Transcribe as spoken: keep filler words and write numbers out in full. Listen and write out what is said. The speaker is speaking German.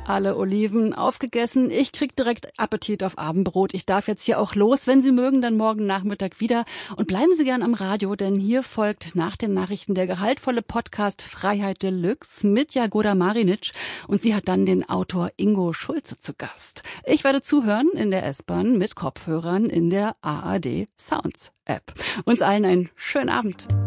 Alle Oliven aufgegessen. Ich krieg direkt Appetit auf Abendbrot. Ich darf jetzt hier auch los. Wenn Sie mögen, dann morgen Nachmittag wieder. Und bleiben Sie gern am Radio, denn hier folgt nach den Nachrichten der gehaltvolle Podcast Freiheit Deluxe mit Jagoda Marinic. Und sie hat dann den Autor Ingo Schulze zu Gast. Ich werde zuhören in der S-Bahn mit Kopfhörern in der A R D Sounds App. Uns allen einen schönen Abend.